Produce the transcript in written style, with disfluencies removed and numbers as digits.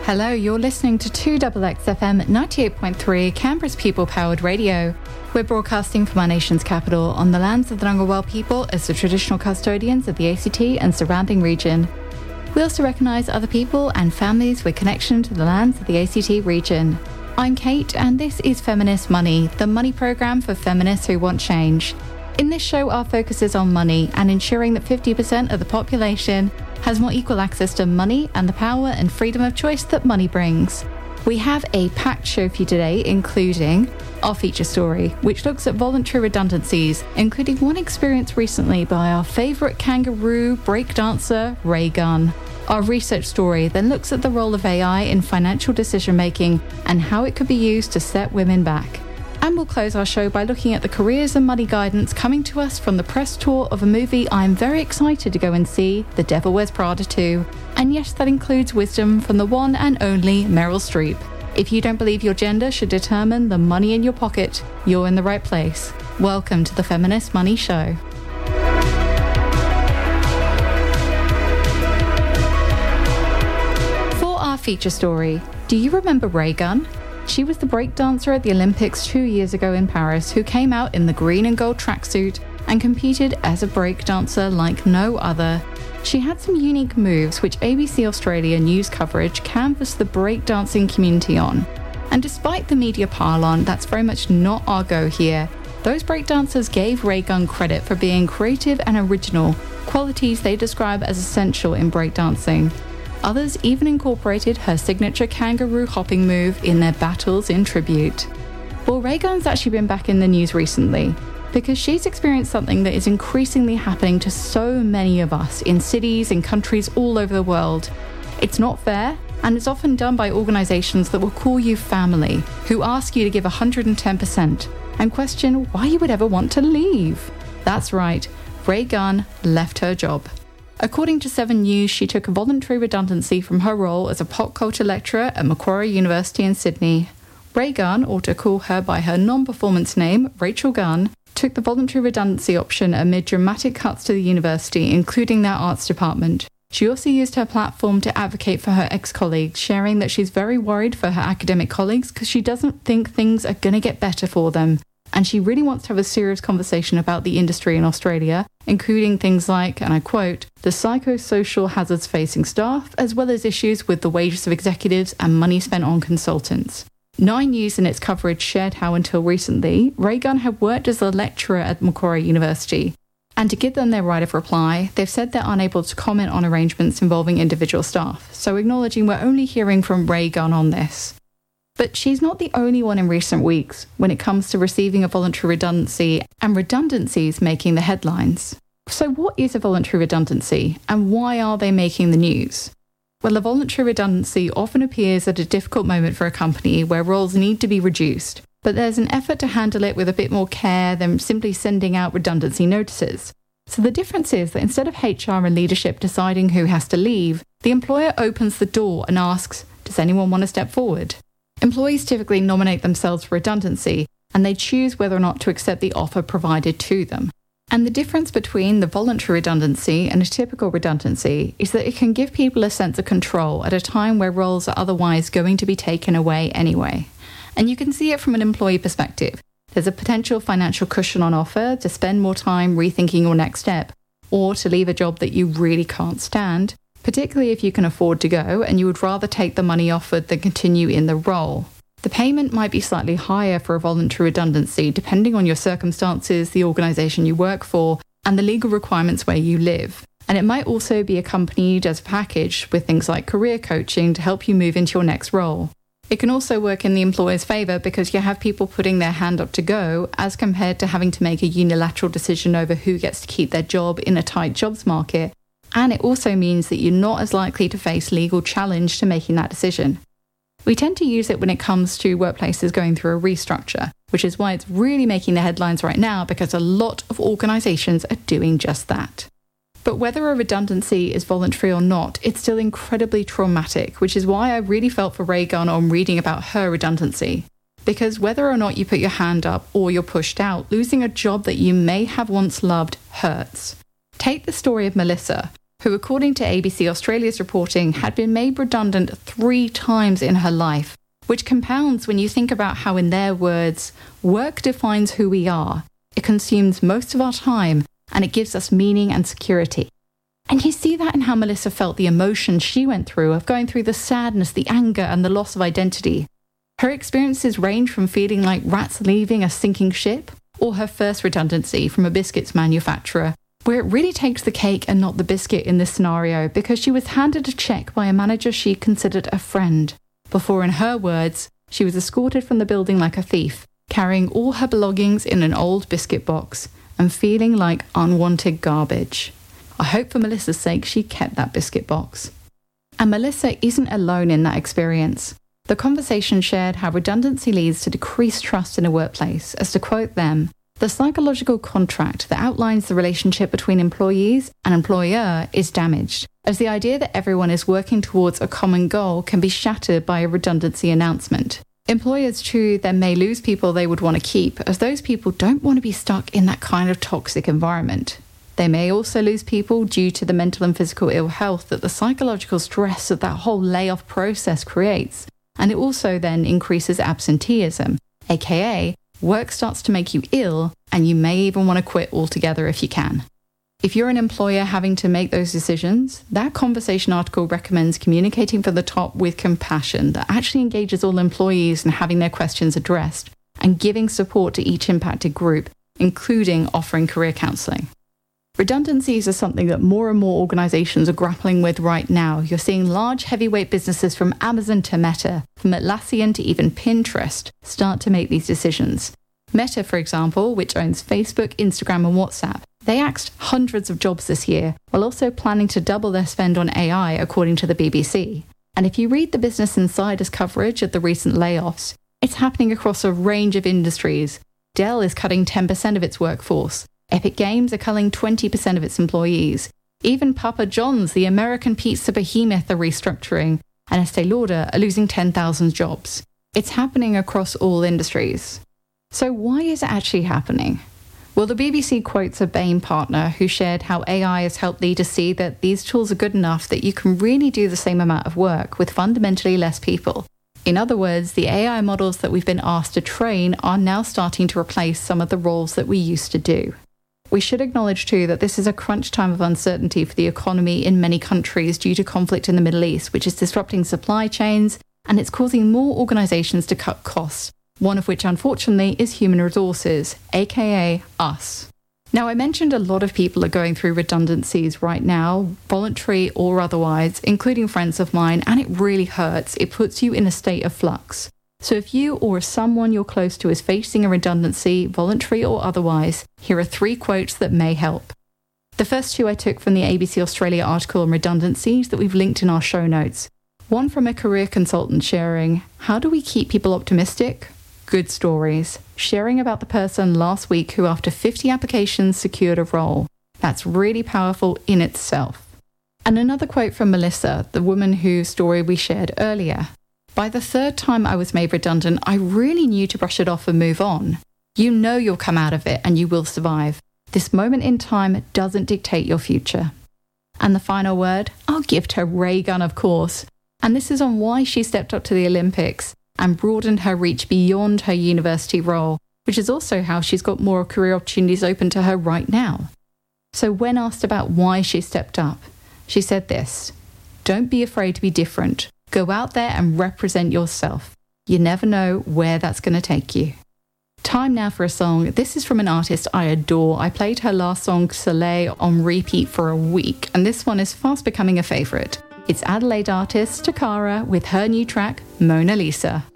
Hello, you're listening to 2XXFM 98.3, Canberra's people-powered radio. We're broadcasting from our nation's capital on the lands of the Ngunnawal people as the traditional custodians of the ACT and surrounding region. We also recognise other people and families with connection to the lands of the ACT region. I'm Kate, and this is Feminist Money, the money programme for feminists who want change. In this show, our focus is on money and ensuring that 50% of the population has more equal access to money and the power and freedom of choice that money brings. We have a packed show for you today, including our feature story, which looks at voluntary redundancies, including one experience recently by our favourite kangaroo breakdancer, Ray Gunn. Our research story then looks at the role of AI in financial decision-making and how it could be used to set women back. And we'll close our show by looking at the careers and money guidance coming to us from the press tour of a movie I'm very excited to go and see, The Devil Wears Prada 2. And yes, that includes wisdom from the one and only Meryl Streep. If you don't believe your gender should determine the money in your pocket, you're in the right place. Welcome to the Feminist Money Show. For our feature story, do you remember Ray Gunn? She was the breakdancer at the Olympics 2 years ago in Paris who came out in the green and gold tracksuit and competed as a breakdancer like no other. She had some unique moves which ABC Australia news coverage canvassed the breakdancing community on. And despite the media pile-on, that's very much not our go here. Those breakdancers gave Ray Gunn credit for being creative and original, qualities they describe as essential in breakdancing. Others even incorporated her signature kangaroo hopping move in their battles in tribute. Well, Ray Gunn's actually been back in the news recently because she's experienced something that is increasingly happening to so many of us in cities and countries all over the world. It's not fair, and it's often done by organisations that will call you family, who ask you to give 110% and question why you would ever want to leave. That's right, Ray Gunn left her job. According to 7 News, she took a voluntary redundancy from her role as a pop culture lecturer at Macquarie University in Sydney. Ray Gunn, or to call her by her non-performance name, Rachel Gunn, took the voluntary redundancy option amid dramatic cuts to the university, including their arts department. She also used her platform to advocate for her ex-colleagues, sharing that she's very worried for her academic colleagues because she doesn't think things are going to get better for them. And she really wants to have a serious conversation about the industry in Australia, including things like, and I quote, the psychosocial hazards facing staff, as well as issues with the wages of executives and money spent on consultants. 9 News in its coverage shared how until recently, Ray Gunn had worked as a lecturer at Macquarie University. And to give them their right of reply, they've said they're unable to comment on arrangements involving individual staff, so acknowledging we're only hearing from Ray Gunn on this. But she's not the only one in recent weeks when it comes to receiving a voluntary redundancy and redundancies making the headlines. So what is a voluntary redundancy and why are they making the news? Well, a voluntary redundancy often appears at a difficult moment for a company where roles need to be reduced, but there's an effort to handle it with a bit more care than simply sending out redundancy notices. So the difference is that instead of HR and leadership deciding who has to leave, the employer opens the door and asks, does anyone want to step forward? Employees typically nominate themselves for redundancy, and they choose whether or not to accept the offer provided to them. And the difference between the voluntary redundancy and a typical redundancy is that it can give people a sense of control at a time where roles are otherwise going to be taken away anyway. And you can see it from an employee perspective. There's a potential financial cushion on offer to spend more time rethinking your next step, or to leave a job that you really can't stand, particularly if you can afford to go and you would rather take the money offered than continue in the role. The payment might be slightly higher for a voluntary redundancy depending on your circumstances, the organisation you work for, and the legal requirements where you live. And it might also be accompanied as a package with things like career coaching to help you move into your next role. It can also work in the employer's favour because you have people putting their hand up to go as compared to having to make a unilateral decision over who gets to keep their job in a tight jobs market. And it also means that you're not as likely to face legal challenge to making that decision. We tend to use it when it comes to workplaces going through a restructure, which is why it's really making the headlines right now because a lot of organisations are doing just that. But whether a redundancy is voluntary or not, it's still incredibly traumatic, which is why I really felt for Ray Gunn on reading about her redundancy. Because whether or not you put your hand up or you're pushed out, losing a job that you may have once loved hurts. Take the story of Melissa, who, according to ABC Australia's reporting, had been made redundant 3 times in her life, which compounds when you think about how, in their words, work defines who we are. It consumes most of our time, and it gives us meaning and security. And you see that in how Melissa felt the emotion she went through of going through the sadness, the anger, and the loss of identity. Her experiences range from feeling like rats leaving a sinking ship, or her first redundancy from a biscuits manufacturer, where it really takes the cake and not the biscuit in this scenario because she was handed a check by a manager she considered a friend, before, in her words, she was escorted from the building like a thief, carrying all her belongings in an old biscuit box and feeling like unwanted garbage. I hope for Melissa's sake she kept that biscuit box. And Melissa isn't alone in that experience. The conversation shared how redundancy leads to decreased trust in a workplace, as to quote them, "The psychological contract that outlines the relationship between employees and employer is damaged, as the idea that everyone is working towards a common goal can be shattered by a redundancy announcement. Employers too then may lose people they would want to keep, as those people don't want to be stuck in that kind of toxic environment. They may also lose people due to the mental and physical ill health that the psychological stress of that whole layoff process creates. And it also then increases absenteeism, aka work starts to make you ill and you may even want to quit altogether if you can." If you're an employer having to make those decisions, that conversation article recommends communicating from the top with compassion that actually engages all employees in having their questions addressed and giving support to each impacted group, including offering career counselling. Redundancies are something that more and more organisations are grappling with right now. You're seeing large heavyweight businesses from Amazon to Meta, from Atlassian to even Pinterest, start to make these decisions. Meta, for example, which owns Facebook, Instagram and WhatsApp, they axed hundreds of jobs this year, while also planning to double their spend on AI, according to the BBC. And if you read the Business Insider's coverage of the recent layoffs, it's happening across a range of industries. Dell is cutting 10% of its workforce. Epic Games are culling 20% of its employees. Even Papa John's, the American pizza behemoth, are restructuring, and Estee Lauder are losing 10,000 jobs. It's happening across all industries. So why is it actually happening? Well, the BBC quotes a Bain partner who shared how AI has helped leaders see that these tools are good enough that you can really do the same amount of work with fundamentally less people. In other words, the AI models that we've been asked to train are now starting to replace some of the roles that we used to do. We should acknowledge too that this is a crunch time of uncertainty for the economy in many countries due to conflict in the Middle East, which is disrupting supply chains, and it's causing more organisations to cut costs, one of which unfortunately is human resources, aka us. Now, I mentioned a lot of people are going through redundancies right now, voluntary or otherwise, including friends of mine, and it really hurts. It puts you in a state of flux. So if you or someone you're close to is facing a redundancy, voluntary or otherwise, here are 3 quotes that may help. The first 2 I took from the ABC Australia article on redundancies that we've linked in our show notes. One from a career consultant sharing, "How do we keep people optimistic? Good stories. Sharing about the person last week who after 50 applications secured a role. That's really powerful in itself." And another quote from Melissa, the woman whose story we shared earlier. "By the 3rd time I was made redundant, I really knew to brush it off and move on. You know you'll come out of it and you will survive. This moment in time doesn't dictate your future." And the final word, I'll give to Ray Gunn, of course. And this is on why she stepped up to the Olympics and broadened her reach beyond her university role, which is also how she's got more career opportunities open to her right now. So when asked about why she stepped up, she said this, "Don't be afraid to be different. Go out there and represent yourself. You never know where that's going to take you." Time now for a song. This is from an artist I adore. I played her last song, Soleil, on repeat for a week, and this one is fast becoming a favourite. It's Adelaide artist Takara with her new track, Mona Lisa.